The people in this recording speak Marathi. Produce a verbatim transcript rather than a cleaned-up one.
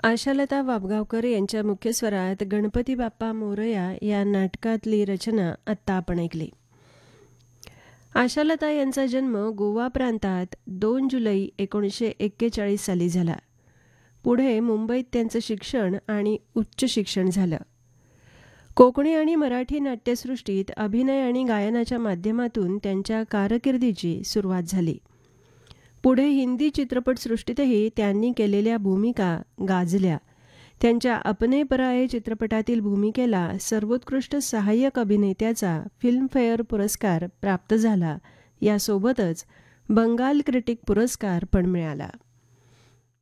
आशालता वाबगावकर यांच्या मुख्य स्वरात गणपती बाप्पा मोरया या नाटकातली रचना आत्ता आपण ऐकली. आशालता यांचा जन्म गोवा प्रांतात दोन जुलै एकोणीसशे एक्केचाळीस साली झाला. पुढे मुंबईत त्यांचं शिक्षण आणि उच्च शिक्षण झालं. कोकणी आणि मराठी नाट्यसृष्टीत अभिनय आणि गायनाच्या माध्यमातून त्यांच्या कारकिर्दीची सुरुवात झाली. पुढे हिंदी चित्रपटसृष्टीतही त्यांनी केलेल्या भूमिका गाजल्या. त्यांच्या अपने पराये चित्रपटातील भूमिकेला सर्वोत्कृष्ट सहाय्यक अभिनेत्याचा फिल्मफेअर पुरस्कार प्राप्त झाला. यासोबतच बंगाल क्रिटिक पुरस्कार पण मिळाला.